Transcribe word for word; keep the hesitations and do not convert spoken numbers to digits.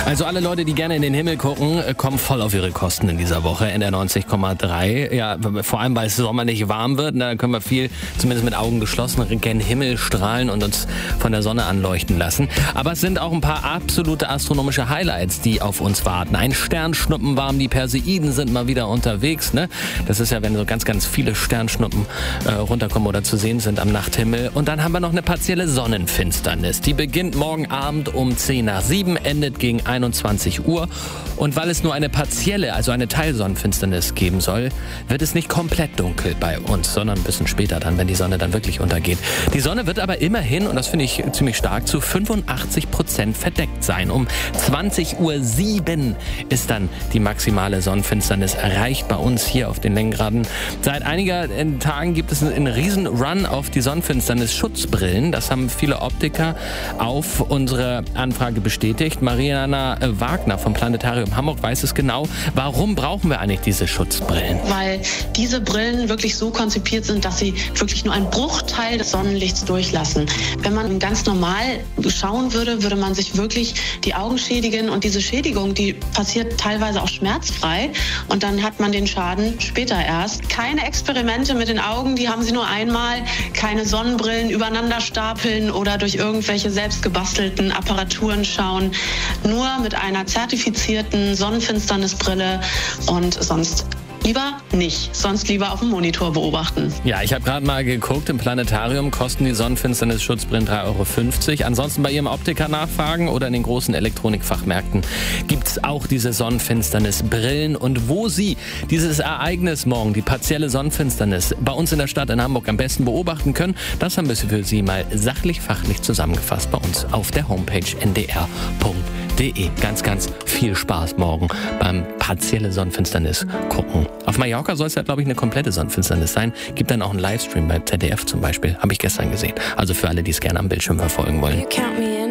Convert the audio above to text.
Also alle Leute, die gerne in den Himmel gucken, kommen voll auf ihre Kosten in dieser Woche. N R neunzig Komma drei. Ja, vor allem, weil es sommerlich warm wird. Da können wir viel, zumindest mit Augen geschlossen, gen Himmel strahlen und uns von der Sonne anleuchten lassen. Aber es sind auch ein paar absolute astronomische Highlights, die auf uns warten. Ein Sternschnuppen warm, die Perseiden sind mal wieder unterwegs. Ne? Das ist ja, wenn so ganz, ganz viele Sternschnuppen äh, runterkommen oder zu sehen sind am Nachthimmel. Und dann haben wir noch eine partielle Sonnenfinsternis. Die beginnt morgen Abend um zehn nach sieben, endet gegen einundzwanzig Uhr. Und weil es nur eine partielle, also eine Teilsonnenfinsternis geben soll, wird es nicht komplett dunkel bei uns, sondern ein bisschen später dann, wenn die Sonne dann wirklich untergeht. Die Sonne wird aber immerhin, und das finde ich ziemlich stark, zu fünfundachtzig Prozent verdeckt sein. Um zwanzig Uhr sieben ist dann die maximale Sonnenfinsternis erreicht bei uns hier auf den Längengraden. Seit einigen Tagen gibt es einen riesen Run auf die Sonnenfinsternis-Schutzbrillen. Das haben viele Optiker auf unsere Anfrage bestätigt. Mariana Wagner vom Planetarium Hamburg weiß es genau. Warum brauchen wir eigentlich diese Schutzbrillen? Weil diese Brillen wirklich so konzipiert sind, dass sie wirklich nur einen Bruchteil des Sonnenlichts durchlassen. Wenn man ganz normal schauen würde, würde man sich wirklich die Augen schädigen. Und diese Schädigung, die passiert teilweise auch schmerzfrei. Und dann hat man den Schaden später erst. Keine Experimente mit den Augen, die haben sie nur einmal. Keine Sonnenbrillen übereinander stapeln oder durch irgendwelche selbstgebastelten Apparaturen schauen. Nur mit einer zertifizierten Sonnenfinsternisbrille und sonst lieber nicht, sonst lieber auf dem Monitor beobachten. Ja, ich habe gerade mal geguckt, im Planetarium kosten die Sonnenfinsternis-Schutzbrillen drei Euro fünfzig. Ansonsten bei Ihrem Optiker nachfragen oder in den großen Elektronikfachmärkten gibt es auch diese Sonnenfinsternis-Brillen. Und wo Sie dieses Ereignis morgen, die partielle Sonnenfinsternis, bei uns in der Stadt in Hamburg am besten beobachten können, das haben wir für Sie mal sachlich-fachlich zusammengefasst bei uns auf der Homepage n d r punkt d e. Ganz, ganz viel Spaß morgen beim partielle Sonnenfinsternis gucken. Auf Mallorca soll es ja, glaube ich, eine komplette Sonnenfinsternis sein. Gibt dann auch einen Livestream bei Z D F zum Beispiel. Habe ich gestern gesehen. Also für alle, die es gerne am Bildschirm verfolgen wollen.